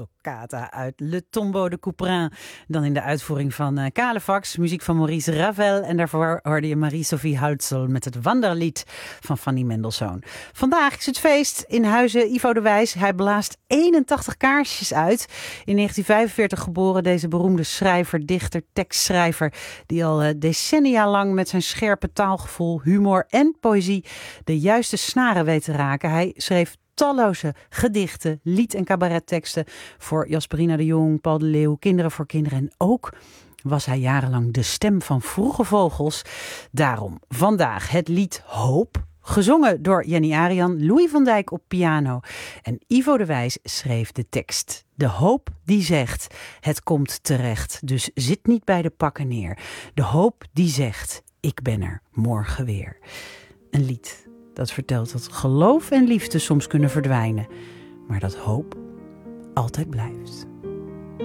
Toccata uit Le Tombeau de Couperin. Dan in de uitvoering van Kalefax, muziek van Maurice Ravel. En daarvoor hoorde je Marie-Sophie Hulsel met het Wanderlied van Fanny Mendelssohn. Vandaag is het feest in Huize Ivo de Wijs. Hij blaast 81 kaarsjes uit. In 1945 geboren, deze beroemde schrijver, dichter, tekstschrijver, die al decennia lang met zijn scherpe taalgevoel, humor en poëzie de juiste snaren weet te raken. Hij schreef talloze gedichten, lied- en cabaretteksten voor Jasperina de Jong, Paul de Leeuw, Kinderen voor Kinderen. En ook was hij jarenlang de stem van Vroege Vogels. Daarom vandaag het lied Hoop, gezongen door Jenny Arian, Louis van Dijk op piano. En Ivo de Wijs schreef de tekst. De hoop die zegt, het komt terecht, dus zit niet bij de pakken neer. De hoop die zegt, ik ben er morgen weer. Een lied dat vertelt dat geloof en liefde soms kunnen verdwijnen, maar dat hoop altijd blijft.